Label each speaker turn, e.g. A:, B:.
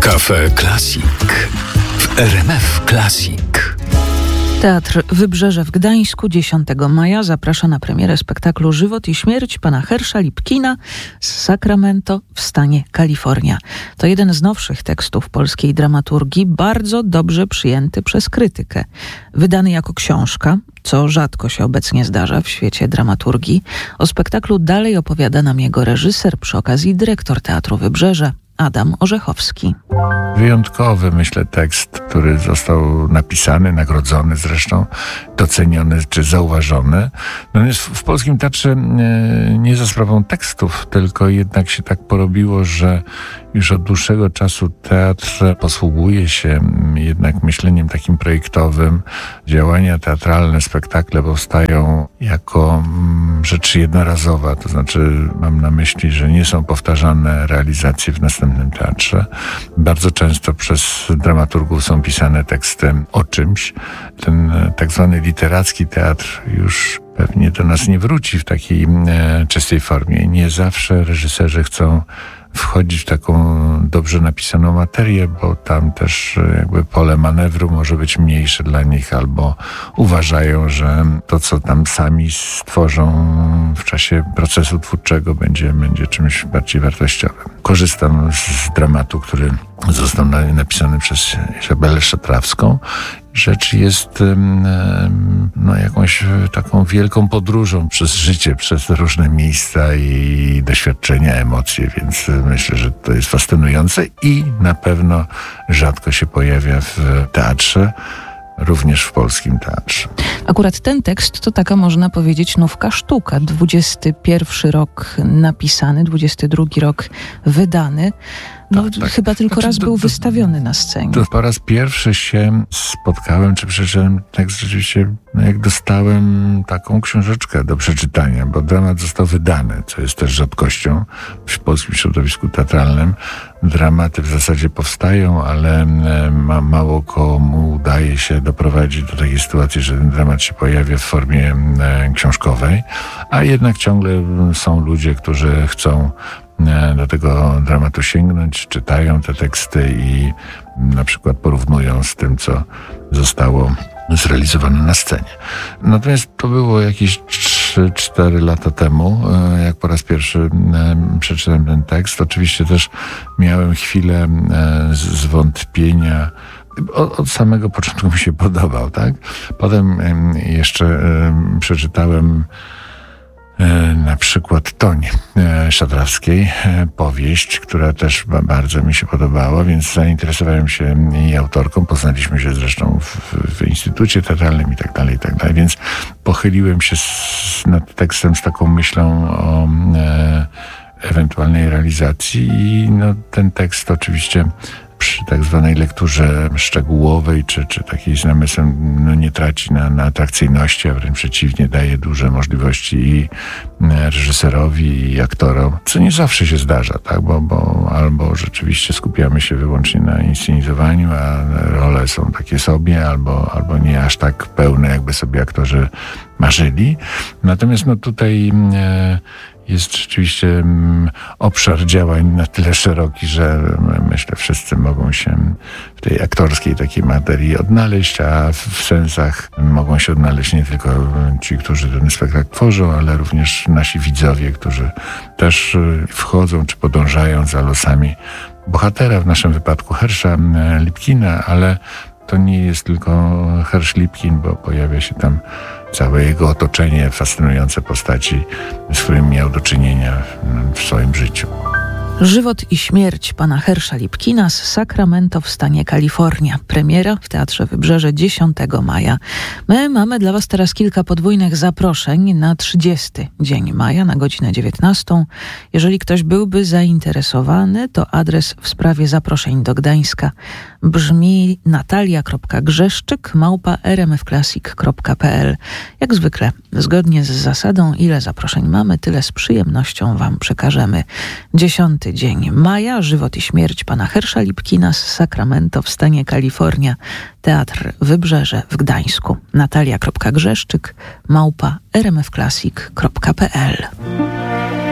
A: Cafe Classic w RMF Classic.
B: Teatr Wybrzeże w Gdańsku 10 maja zaprasza na premierę spektaklu Żywot i śmierć pana Hersza Lipkina z Sacramento w stanie Kalifornia. To jeden z nowszych tekstów polskiej dramaturgii, bardzo dobrze przyjęty przez krytykę. Wydany jako książka, co rzadko się obecnie zdarza w świecie dramaturgii. O spektaklu dalej opowiada nam jego reżyser, przy okazji dyrektor Teatru Wybrzeże, Adam Orzechowski.
C: Wyjątkowy, myślę, tekst, który został napisany, nagrodzony zresztą, doceniony czy zauważony. Natomiast w polskim teatrze nie za sprawą tekstów, tylko jednak się tak porobiło, że już od dłuższego czasu teatr posługuje się jednak myśleniem takim projektowym. Działania teatralne, spektakle powstają jako rzecz jednorazowa, to znaczy mam na myśli, że nie są powtarzane realizacje w następnym teatrze. Bardzo często przez dramaturgów są pisane teksty o czymś. Ten tak zwany literacki teatr już pewnie do nas nie wróci w takiej czystej formie. Nie zawsze reżyserzy chcą wchodzić w taką dobrze napisaną materię, bo tam też jakby pole manewru może być mniejsze dla nich, albo uważają, że to, co tam sami stworzą w czasie procesu twórczego będzie czymś bardziej wartościowym. Korzystam z dramatu, który został napisany przez Izabelę Szatrawską. Rzecz jest jakąś taką wielką podróżą przez życie, przez różne miejsca i doświadczenia, emocje, więc myślę, że to jest fascynujące i na pewno rzadko się pojawia w teatrze, również w polskim teatrze.
B: Akurat ten tekst to taka, można powiedzieć, nówka sztuka. 21 rok napisany, 22 rok wydany. Tak. Chyba tylko raz był wystawiony na scenie.
C: To po raz pierwszy się spotkałem, czy przeczytałem tekst rzeczywiście, jak dostałem taką książeczkę do przeczytania, bo dramat został wydany, co jest też rzadkością w polskim środowisku teatralnym. Dramaty w zasadzie powstają, ale mało komu udaje się doprowadzić do takiej sytuacji, że ten dramat się pojawia w formie książkowej, a jednak ciągle są ludzie, którzy chcą do tego dramatu sięgnąć, czytają te teksty i na przykład porównują z tym, co zostało zrealizowane na scenie. Natomiast to było jakieś 3-4 lata temu, jak po raz pierwszy przeczytałem ten tekst. Oczywiście też miałem chwilę zwątpienia. Od samego początku mi się podobał, tak? Potem jeszcze przeczytałem na przykład Toń Szatrawskiej, powieść, która też bardzo mi się podobała, więc zainteresowałem się jej autorką. Poznaliśmy się zresztą w Instytucie Teatralnym i tak dalej, więc pochyliłem się nad tekstem z taką myślą o ewentualnej realizacji i ten tekst oczywiście przy tak zwanej lekturze szczegółowej, czy takiej z namysłem, nie traci na atrakcyjności, a wręcz przeciwnie, daje duże możliwości i reżyserowi, i aktorom, co nie zawsze się zdarza, tak? Bo albo rzeczywiście skupiamy się wyłącznie na inscenizowaniu, a role są takie sobie, albo nie aż tak pełne, jakby sobie aktorzy marzyli. Natomiast tutaj jest rzeczywiście obszar działań na tyle szeroki, że myślę, wszyscy mogą się w tej aktorskiej takiej materii odnaleźć, a w sensach mogą się odnaleźć nie tylko ci, którzy ten spektakl tworzą, ale również nasi widzowie, którzy też wchodzą czy podążają za losami bohatera, w naszym wypadku Hersza Lipkina, ale to nie jest tylko Hersz Lipkin, bo pojawia się tam całe jego otoczenie, fascynujące postaci, z którymi miał do czynienia w swoim życiu.
B: Żywot i śmierć pana Hersza Lipkina z Sacramento w stanie Kalifornia. Premiera w Teatrze Wybrzeże 10 maja. My mamy dla was teraz kilka podwójnych zaproszeń na 30 dzień maja na godzinę 19. Jeżeli ktoś byłby zainteresowany, to adres w sprawie zaproszeń do Gdańska brzmi natalia.grzeszczyk@rmfclassic.pl. Jak zwykle, zgodnie z zasadą, ile zaproszeń mamy, tyle z przyjemnością wam przekażemy. 10 dzień maja, Żywot i śmierć pana Hersza Lipkina z Sacramento w stanie Kalifornia. Teatr Wybrzeże w Gdańsku. natalia.grzeszczyk@rmfclassic.pl.